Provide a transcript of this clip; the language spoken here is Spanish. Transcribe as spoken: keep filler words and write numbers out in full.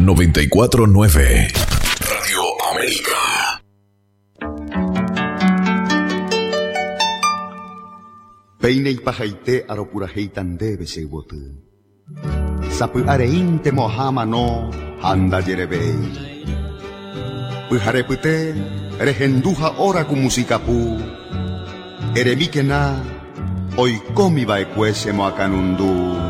noventa y cuatro punto nueve Radio América. Peinei pajaite aropurajeitan debe se botu. Sapu areinte mohama no handa yerebei. Pujarepute rehenduja ora ku musikapu. Eremikena oikomi baekwese moakanundu.